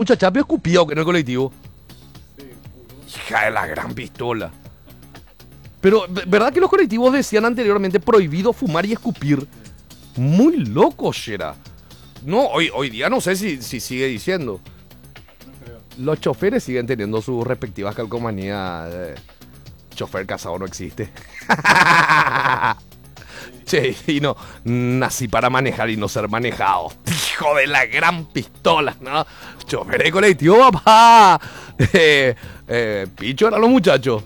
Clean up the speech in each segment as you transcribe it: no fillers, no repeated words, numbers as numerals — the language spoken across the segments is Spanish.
muchacha escupía o que en el colectivo. Hija de la gran pistola. Pero, ¿verdad que los colectivos decían anteriormente prohibido fumar y escupir? Muy loco, Shera. No, hoy día no sé si sigue diciendo. Los choferes siguen teniendo sus respectivas calcomanías. Chofer casado no existe. Che, y no, nací para manejar y no ser manejado. Hijo de la gran pistola, ¿no? Chofer de colectivo, papá. Picho eran los muchachos.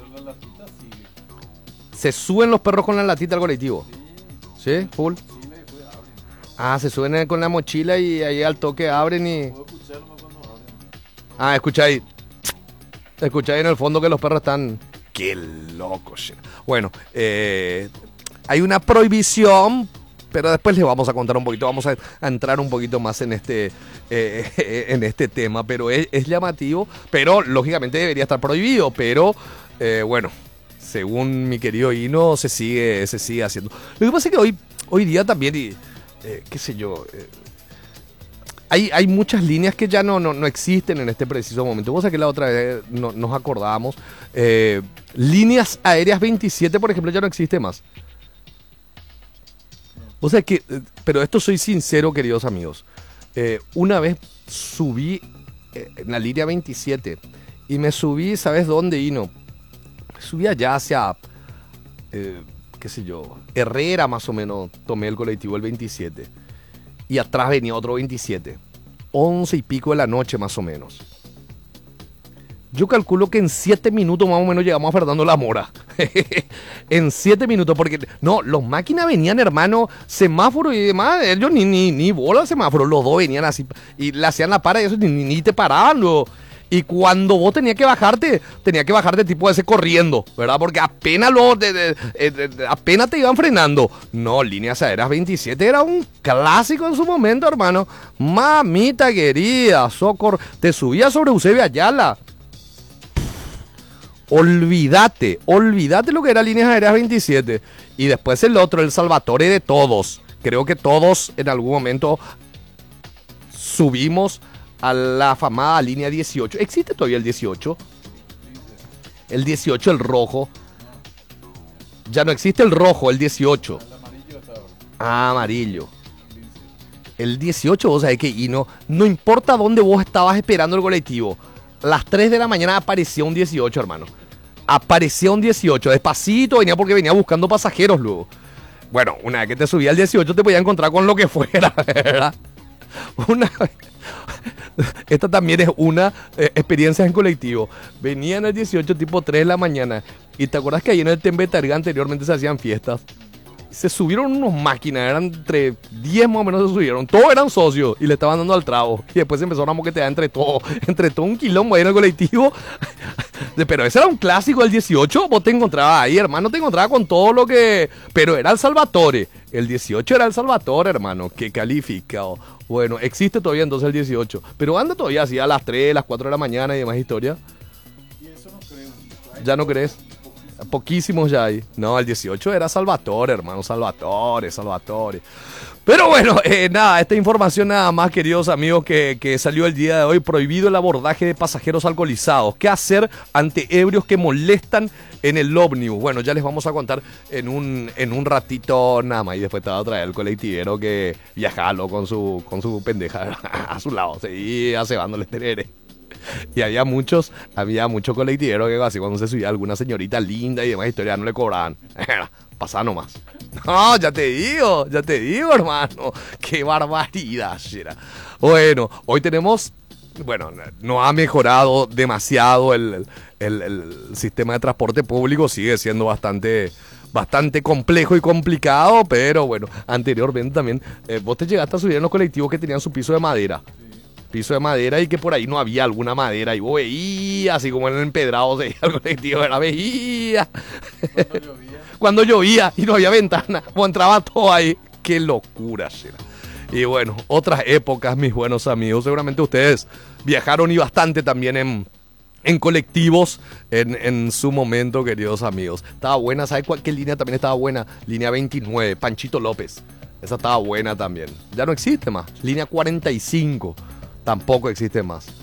Se suben los perros con la latita al colectivo. ¿Sí? Full. Ah, se suben con la mochila y ahí al toque abren y... Ah, escucha ahí. Escucha ahí en el fondo que los perros están... ¡Qué loco! Bueno, hay una prohibición, pero después les vamos a contar un poquito. Vamos a entrar un poquito más en este tema, pero es llamativo. Pero, lógicamente, debería estar prohibido. Pero, bueno, según mi querido Hino, se sigue haciendo. Lo que pasa es que hoy día también... qué sé yo, hay muchas líneas que ya no existen en este preciso momento. Vos sabés que la otra vez nos acordábamos, líneas aéreas 27, por ejemplo, ya no existe más. Vos sabés que, pero esto soy sincero, queridos amigos, una vez subí en la línea 27 y me subí, ¿sabes dónde, Hino? Me subí allá hacia... qué sé yo, Herrera más o menos, tomé el colectivo el 27. Y atrás venía otro 27. 11 y pico de la noche más o menos. Yo calculo que en 7 minutos más o menos llegamos a Fernando La Mora. En 7 minutos, porque no, los máquinas venían, hermano, semáforo y demás, ellos ni bola semáforo, los dos venían así y le hacían la para y eso ni te paraban luego. Y cuando vos tenías que bajarte tipo ese corriendo, ¿verdad? Porque apenas apenas te iban frenando. No, Líneas Aéreas 27 era un clásico en su momento, hermano. Mamita querida, socorro. Te subías sobre Eusebio Ayala. Olvídate lo que era Líneas Aéreas 27. Y después el otro, el Salvatore de todos. Creo que todos en algún momento subimos a la afamada línea 18. ¿Existe todavía el 18? El 18, el rojo. Ya no existe el rojo, el 18. Ah, amarillo. El 18, vos sabés que, y no importa dónde vos estabas esperando el colectivo, a las 3 de la mañana aparecía un 18, hermano. Aparecía un 18, despacito, venía porque venía buscando pasajeros luego. Bueno, una vez que te subía al 18 te podía encontrar con lo que fuera, ¿verdad? Esta también es una experiencia en colectivo. Venían el 18 tipo 3 de la mañana. Y te acuerdas que ahí en el Tembetarga anteriormente se hacían fiestas. Se subieron unos máquinas, eran entre 10 más o menos se subieron. Todos eran socios y le estaban dando al trago. Y después empezaron a moquetear entre todo un quilombo ahí en el colectivo. Pero ese era un clásico del 18. Vos te encontrabas ahí, hermano, te encontrabas con todo lo que... Pero era el Salvatore. El 18 era el Salvatore, hermano. Qué calificado. Bueno, existe todavía entonces el 18. Pero anda todavía así a las 3, las 4 de la mañana y demás historia. Y eso no creo. ¿Ya no crees? Poquísimos ya hay. No, el 18 era Salvatore, hermano. Salvatore. Pero bueno, nada, esta información nada más, queridos amigos, que salió el día de hoy. Prohibido el abordaje de pasajeros alcoholizados. ¿Qué hacer ante ebrios que molestan en el ómnibus? Bueno, ya les vamos a contar en un ratito nada más. Y después te va a traer el colectivero que viajalo con su pendeja a su lado. Seguía cebándole terere. Y había muchos colectiveros que así cuando se subía alguna señorita linda y demás historias no le cobraban. Pasá nomás. No, ya te digo, hermano. Qué barbaridad, Shera. Bueno, hoy tenemos... Bueno, no ha mejorado demasiado el sistema de transporte público. Sigue siendo bastante complejo y complicado. Pero bueno, anteriormente también vos te llegaste a subir en los colectivos que tenían su piso de madera. Piso de madera y que por ahí no había alguna madera y vos veías, así como en el empedrado se veía el colectivo, era veía. Cuando llovía y no había ventana, o entraba todo ahí. Qué locura, Shera. Y bueno, otras épocas, mis buenos amigos. Seguramente ustedes viajaron y bastante también en colectivos en su momento, queridos amigos. Estaba buena, ¿sabes qué línea también estaba buena? Línea 29, Panchito López. Esa estaba buena también. Ya no existe más. Línea 45. Tampoco existe más.